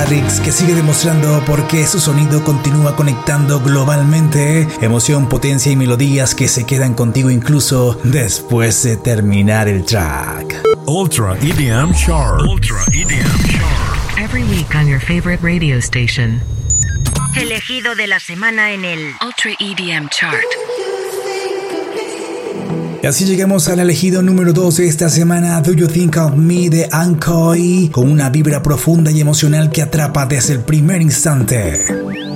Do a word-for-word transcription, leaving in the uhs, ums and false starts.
Rix, que sigue demostrando por qué su sonido continúa conectando globalmente. Emoción, potencia y melodías que se quedan contigo incluso después de terminar el track. Ultra E D M Chart. Ultra E D M Chart. Every week on your favorite radio station. Elegido de la semana en el Ultra E D M Chart. Y así llegamos al elegido número dos de esta semana, Do You Think of Me de Ankoi, con una vibra profunda y emocional que atrapa desde el primer instante.